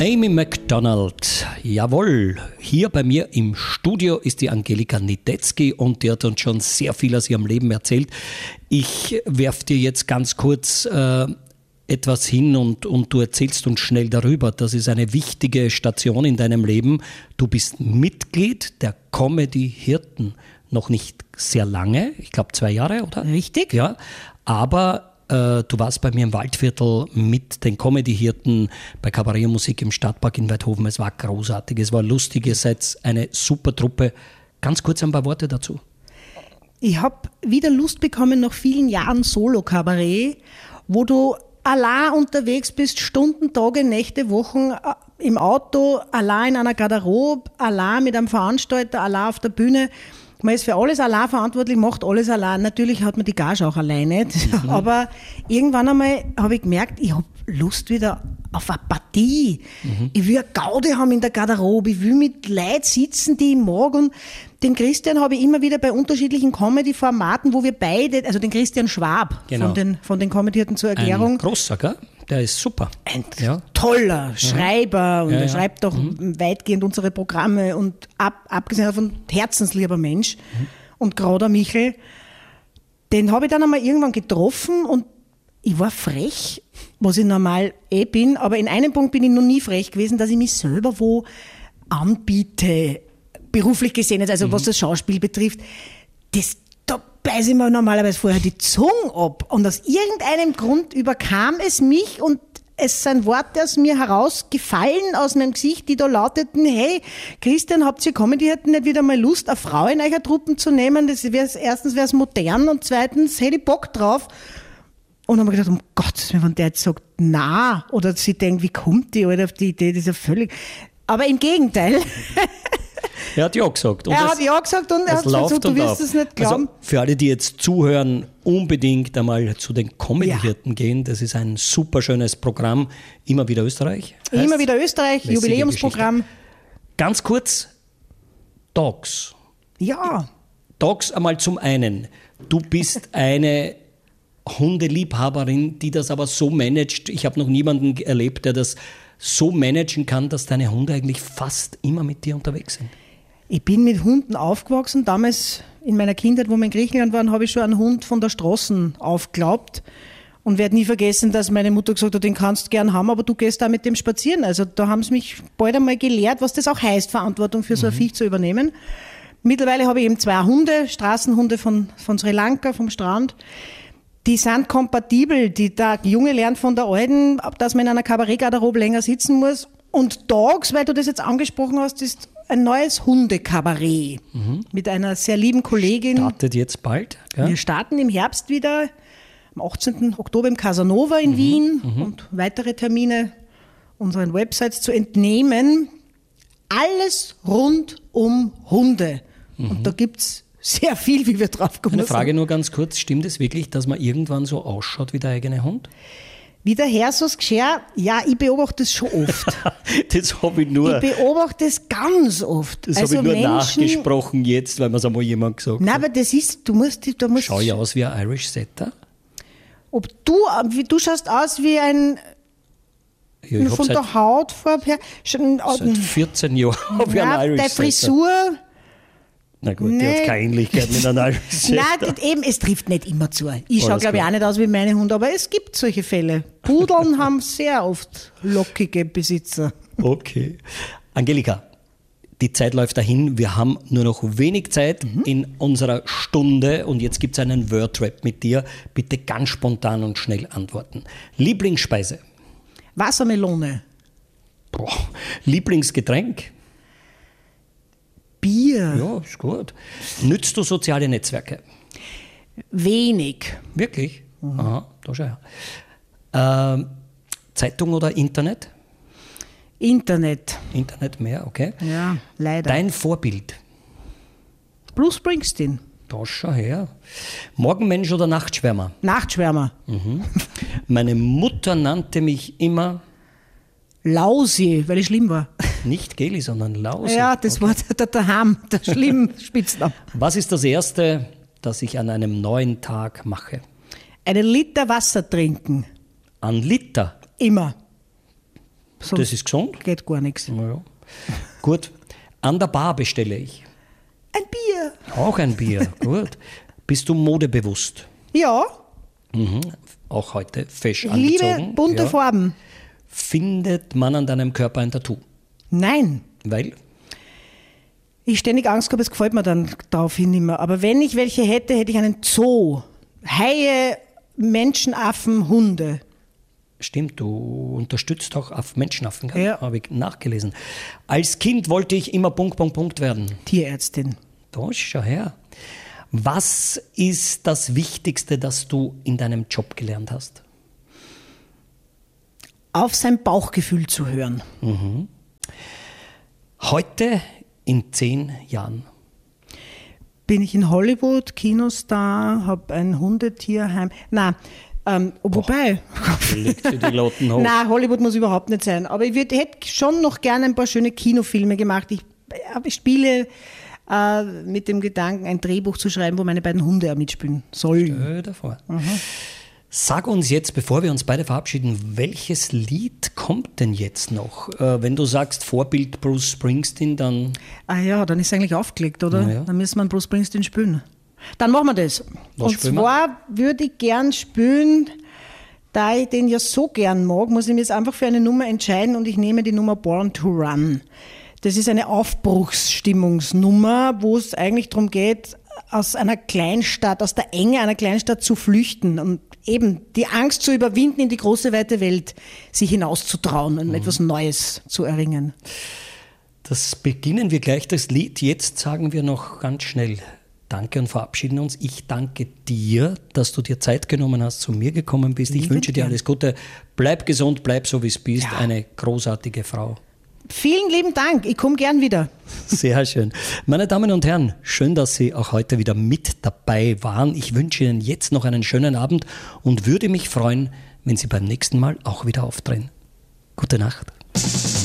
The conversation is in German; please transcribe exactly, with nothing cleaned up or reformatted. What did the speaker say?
Amy Macdonald, jawohl, hier bei mir im Studio ist die Angelika Nidetzky und die hat uns schon sehr viel aus ihrem Leben erzählt. Ich werfe dir jetzt ganz kurz äh, etwas hin und, und du erzählst uns schnell darüber. Das ist eine wichtige Station in deinem Leben. Du bist Mitglied der Comedy-Hirten. Noch nicht sehr lange, ich glaube zwei Jahre, oder? Richtig. Ja, aber äh, du warst bei mir im Waldviertel mit den Comedy-Hirten bei Kabarett und Musik im Stadtpark in Weidhofen. Es war großartig, es war lustig, ihr seid eine super Truppe. Ganz kurz ein paar Worte dazu. Ich habe wieder Lust bekommen nach vielen Jahren Solo-Kabarett, wo du allein unterwegs bist, Stunden, Tage, Nächte, Wochen äh, im Auto, allein in einer Garderobe, allein mit einem Veranstalter, allein auf der Bühne. Man ist für alles allein verantwortlich, macht alles allein. Natürlich hat man die Gage auch allein nicht. Mhm. Aber irgendwann einmal habe ich gemerkt, ich habe Lust wieder auf eine Partie. Mhm. Ich will eine Gaude haben in der Garderobe. Ich will mit Leuten sitzen, die ich mag. Und den Christian habe ich immer wieder bei unterschiedlichen Comedy-Formaten, wo wir beide, also den Christian Schwab genau. von den, von den Comedy-Hirten zur Erklärung. Ein großer, gell? Der ist super. Ein ja. toller Schreiber und ja, ja. er schreibt auch mhm. weitgehend unsere Programme und ab, abgesehen davon herzenslieber Mensch. Mhm. Und gerade Michel, den habe ich dann einmal irgendwann getroffen und ich war frech, was ich normal eh bin, aber in einem Punkt bin ich noch nie frech gewesen, dass ich mich selber wo anbiete, beruflich gesehen, also mhm. was das Schauspiel betrifft. Das Da beiße ich mir normalerweise vorher die Zunge ab. Und aus irgendeinem Grund überkam es mich und es sind Worte aus mir herausgefallen aus meinem Gesicht, die da lauteten, hey, Christian, habt ihr Comedy-Hirten nicht wieder mal Lust, eine Frau in eurer Truppen zu nehmen? Das wär's, erstens wäre es modern und zweitens hätte ich Bock drauf. Und dann habe ich gedacht, um Gottes Willen, wenn der jetzt sagt, na, oder sie denkt, wie kommt die Alter, auf die Idee, das ist ja völlig... Aber im Gegenteil... Er hat ja gesagt. Und er das, hat ja gesagt und er hat gesagt, so, du wirst es nicht glauben. Also für alle, die jetzt zuhören, unbedingt einmal zu den Comedy-Hirten ja. gehen. Das ist ein super schönes Programm. Immer wieder Österreich. Heißt, Immer wieder Österreich, Jubiläumsprogramm. Geschichte. Ganz kurz, Dogs. Ja. Dogs einmal zum einen. Du bist eine Hundeliebhaberin, die das aber so managt. Ich habe noch niemanden erlebt, der das so managen kann, dass deine Hunde eigentlich fast immer mit dir unterwegs sind. Ich bin mit Hunden aufgewachsen. Damals in meiner Kindheit, wo wir in Griechenland waren, habe ich schon einen Hund von der Straße aufgeglaubt und werde nie vergessen, dass meine Mutter gesagt hat, den kannst du gern haben, aber du gehst da mit dem spazieren. Also da haben sie mich bald einmal gelehrt, was das auch heißt, Verantwortung für so ein mhm. Viech zu übernehmen. Mittlerweile habe ich eben zwei Hunde, Straßenhunde von, von Sri Lanka, vom Strand. Die sind kompatibel. Die, der Junge lernt von der Alten, dass man in einer Kabarettgarderobe länger sitzen muss. Und Dogs, weil du das jetzt angesprochen hast, ist ein neues Hundekabarett mhm. mit einer sehr lieben Kollegin. Startet jetzt bald? Ja? Wir starten im Herbst wieder, am achtzehnten Oktober im Casanova in mhm. Wien mhm. und weitere Termine unseren Websites zu entnehmen. Alles rund um Hunde. Mhm. Und da gibt's sehr viel, wie wir drauf kommen. Eine Frage nur ganz kurz, stimmt es wirklich, dass man irgendwann so ausschaut wie der eigene Hund? Wie der Herr so's geschehen? Ja, ich beobachte es schon oft. Das habe ich nur... Ich beobachte es ganz oft. Das also habe ich nur Menschen, nachgesprochen jetzt, weil mir es einmal jemand gesagt hat. Nein, aber das ist, du musst... Du musst Schau ich aus wie ein Irish Setter? Ob du, wie, du schaust aus wie ein... Ja, ich von seit, der Hautfarbe her... Schon, seit vierzehn Jahren habe ich einen Irish Setter. Setter. Frisur... Na gut, nee. die hat keine Ähnlichkeit mit einem Irish Setter. Nein, eben, es trifft nicht immer zu. Ich schaue, glaube ich, auch nicht aus wie meine Hunde, aber es gibt solche Fälle. Pudeln haben sehr oft lockige Besitzer. Okay. Angelika, die Zeit läuft dahin. Wir haben nur noch wenig Zeit mhm. in unserer Stunde und jetzt gibt es einen Wordrap mit dir. Bitte ganz spontan und schnell antworten. Lieblingsspeise? Wassermelone. Boah. Lieblingsgetränk? Bier. Ja, ist gut. Nützt du soziale Netzwerke? Wenig. Wirklich? Mhm. Aha, da schau her. Ähm, Zeitung oder Internet? Internet. Internet mehr, okay. Ja, leider. Dein Vorbild? Bruce Springsteen. Da schau her. Morgenmensch oder Nachtschwärmer? Nachtschwärmer. Mhm. Meine Mutter nannte mich immer... Lausi, weil ich schlimm war. Nicht Geli, sondern Lausi. Ja, das okay. war der, der Ham, der schlimm Spitzname. Was ist das Erste, das ich an einem neuen Tag mache? Einen Liter Wasser trinken. Ein Liter? Immer. sonst Das ist gesund. geht gar nichts. Ja. Gut. An der Bar bestelle ich. Ein Bier. Auch ein Bier. Gut. Bist du modebewusst? Ja, Mhm. Auch heute fesch ich angezogen. liebe bunte Ja. Farben. Findet man an deinem Körper ein Tattoo? Nein. Weil? Ich ständig Angst gehabt, es gefällt mir dann daraufhin nicht mehr. Aber wenn ich welche hätte, hätte ich einen Zoo. Haie, Menschenaffen, Hunde. Stimmt, du unterstützt auch auf Menschenaffen, gell? Ja. Habe ich nachgelesen. Als Kind wollte ich immer Punkt, Punkt, Punkt werden. Tierärztin. Da schau her. Was ist das Wichtigste, das du in deinem Job gelernt hast? Auf sein Bauchgefühl zu hören. Heute in zehn Jahren. Bin ich in Hollywood, Kinostar, habe ein Hundetierheim. Na, ähm, wobei. Legt dir die Lauten hoch. Na, Hollywood muss überhaupt nicht sein. Aber ich würd, hätte schon noch gerne ein paar schöne Kinofilme gemacht. Ich, aber ich spiele äh, mit dem Gedanken, ein Drehbuch zu schreiben, wo meine beiden Hunde auch mitspielen sollen. Stell dir vor. Sag uns jetzt, bevor wir uns beide verabschieden, welches Lied kommt denn jetzt noch? Äh, wenn du sagst Vorbild Bruce Springsteen, dann Ah ja, dann ist es eigentlich aufgelegt, oder? Na ja. Dann müssen wir einen Bruce Springsteen spielen. Dann machen wir das. Was Und spielen wir? zwar würde ich gern spielen, da ich den ja so gern mag, muss ich mich jetzt einfach für eine Nummer entscheiden und ich nehme die Nummer Born to Run. Das ist eine Aufbruchsstimmungsnummer, wo es eigentlich darum geht, aus einer Kleinstadt, aus der Enge einer Kleinstadt zu flüchten und eben die Angst zu überwinden, in die große, weite Welt sich hinauszutrauen und etwas Neues zu erringen. das beginnen wir gleich, das Lied. Jetzt sagen wir noch ganz schnell Danke und verabschieden uns. Ich danke dir, dass du dir Zeit genommen hast, zu mir gekommen bist. Ich Lieben wünsche dir gern. alles Gute. Bleib gesund, bleib so, wie es bist. Ja. Eine großartige Frau. Vielen lieben Dank. Ich komme gern wieder. Sehr schön. Meine Damen und Herren, schön, dass Sie auch heute wieder mit dabei waren. Ich wünsche Ihnen jetzt noch einen schönen Abend und würde mich freuen, wenn Sie beim nächsten Mal auch wieder aufdrehen. Gute Nacht.